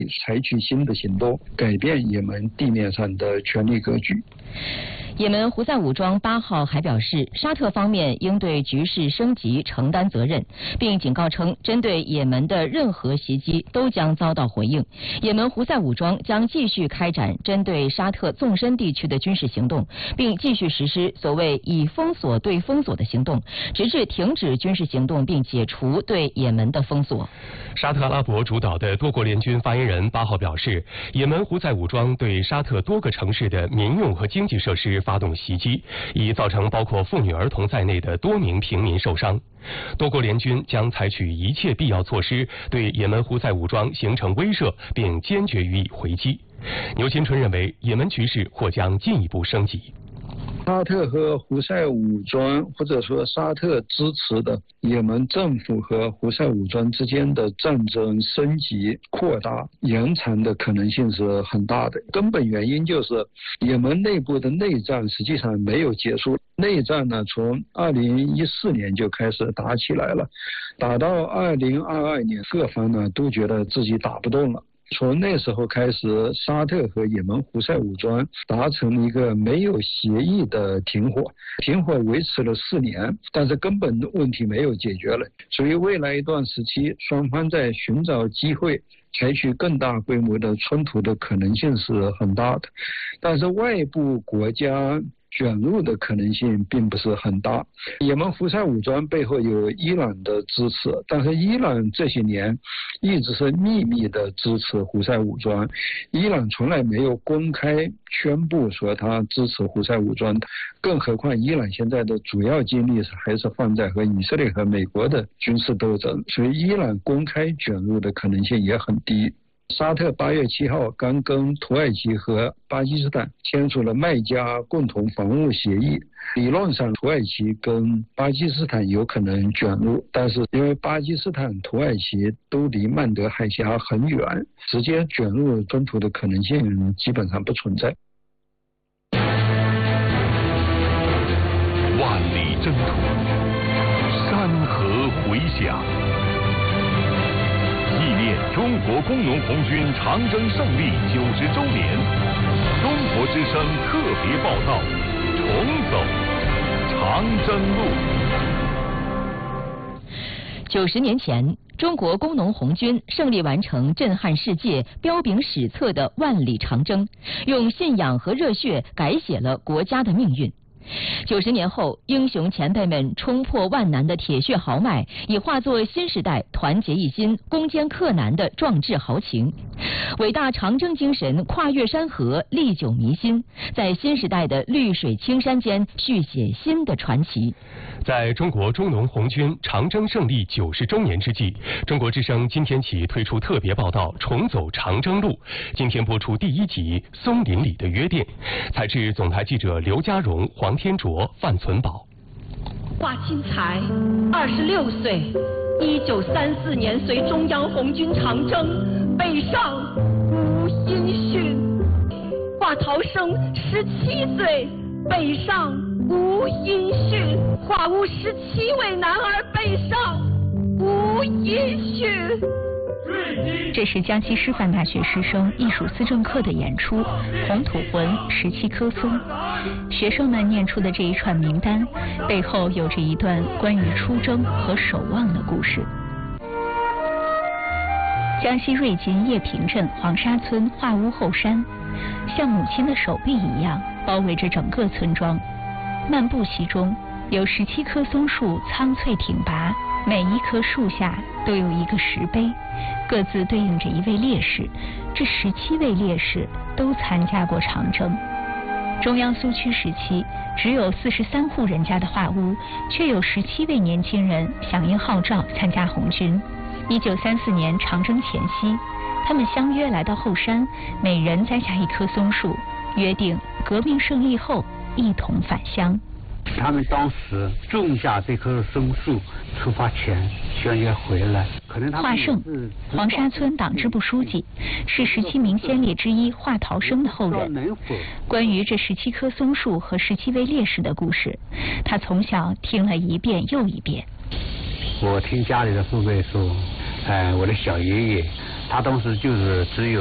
采取新的行动，改变也门地面上的权力格局。 也门胡塞武装8号还表示，沙特方面应对局势升级承担责任，并警告称，针对也门的任何袭击都将遭到回应。也门胡塞武装将继续开展针对沙特纵深地区的军事行动，并继续实施所谓以封锁对封锁的行动，直至停止军事行动并解除对也门的封锁。 沙特阿拉伯主导的多国联军发言人8号表示，也门胡塞武装对沙特多个城市的民用和经济设施发动袭击，已造成包括妇女儿童在内的多名平民受伤。多国联军将采取一切必要措施，对也门胡塞武装形成威慑，并坚决予以回击。牛金春认为，也门局势或将进一步升级。 沙特和胡塞武装，或者说沙特支持的也门政府和胡塞武装之间的战争升级、扩大、延长的可能性是很大的。根本原因就是也门内部的内战实际上没有结束。内战呢，从2014年就开始打起来了，打到2022年，各方呢都觉得自己打不动了。从那时候开始，沙特和也门胡塞武装达成了一个没有协议的停火，停火维持了4年，但是根本问题没有解决了。所以未来一段时期，双方在寻找机会采取更大规模的冲突的可能性是很大的，但是外部国家卷入的可能性并不是很大。也门胡塞武装背后有伊朗的支持，但是伊朗这些年一直是秘密的支持胡塞武装，伊朗从来没有公开宣布说他支持胡塞武装，更何况伊朗现在的主要精力还是放在和以色列和美国的军事斗争，所以伊朗公开卷入的可能性也很低。沙特8月7号刚跟土耳其和巴基斯坦签署了麦加共同防务协议，理论上土耳其跟巴基斯坦有可能卷入，但是因为巴基斯坦、土耳其都离曼德海峡很远，直接卷入冲突的可能性基本上不存在。 万里征途，山河回响。纪念中国工农红军长征胜利90周年，中国之声特别报道：重走长征路。 90年前，中国工农红军胜利完成震撼世界、彪炳史册的万里长征，用信仰和热血改写了国家的命运。90年后，英雄前辈们冲破万难的铁血豪迈，已化作新时代团结一心、攻坚克难的壮志豪情。伟大长征精神跨越山河，历久弥新，在新时代的绿水青山间续写新的传奇。 在中国中农红军长征胜利90周年之际，中国之声今天起推出特别报道《重走长征路》。今天播出第1集《松林里的约定》，采制总台记者刘家荣、黄天卓、范存宝。 华钦才26岁，1934年随中央红军长征北上无音讯。华陶生17岁，北上无音讯。华屋17位男儿北上无音讯。 这是江西师范大学师生艺术思政课的演出《红土魂17棵松》。学生们念出的这一串名单，背后有着一段关于出征和守望的故事。江西瑞金叶坪镇黄沙村华屋后山，像母亲的手臂一样包围着整个村庄。漫步其中，有17棵松树苍翠挺拔，每一棵树下都有一个石碑，各自对应着一位烈士。这17位烈士都参加过长征。中央苏区时期，只有43户人家的华屋，却有17位年轻人响应号召参加红军。1934年长征前夕，他们相约来到后山，每人栽下一棵松树，约定革命胜利后一同返乡。 他们当时种下这棵松树，出发前宣言回来。 华胜，黄沙村党支部书记，是17名先烈之一华陶生的后人。关于这17棵松树和17位烈士的故事，他从小听了一遍又一遍。 我听家里的父辈说，我的小爷爷他当时就是只有